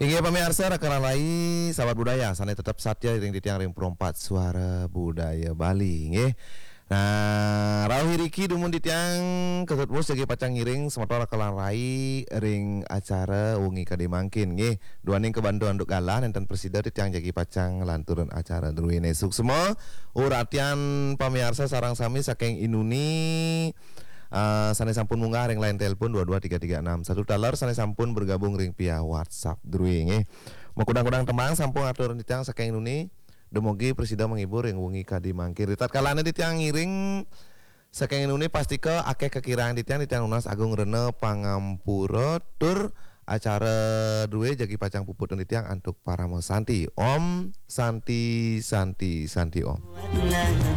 Hingga pemirsa rekan lai sahabat budaya sana tetap satya ring di tiang ring perompat suara budaya Bali nggih. Nah, rauh hiriki dumun di tiang ketut bos jadi pacang ngiring semotor rekan lai ring acara wengi kademangkin nggih. Duaning kebantuan duk galah enten presiden di tiang jadi pacang lanturan acara druin esuk semua. Uratian pemirsa sarang sami saking Inuni. Sanai sampun munggah ring lain telepon 22336 $1 sanai sampun bergabung ring via WhatsApp druing mau kudang-kudang temang sampun atur di tiang saking Inuni demogi presiden menghibur yang wengi kadi mangkir ritat kalane di tiang ngiring saking Inuni pasti ke akeh kekiraan di tiang Unas Agung Rene Pangampura tur acara duwe jagi pacang puput di tiang antuk para Santi Om Santi Om